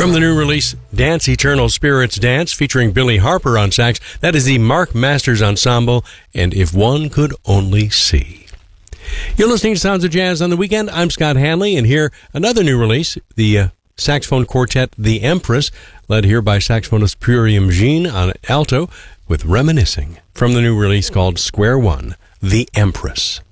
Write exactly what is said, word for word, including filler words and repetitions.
From the new release, Dance Eternal Spirits Dance, featuring Billy Harper on sax, that is the Mark Masters Ensemble, and If One Could Only See. You're listening to Sounds of Jazz on the Weekend. I'm Scott Hanley, and here, another new release, the uh, saxophone quartet The Empress, led here by saxophonist Purium Jean on alto, with Reminiscing, from the new release called Square One, The Empress.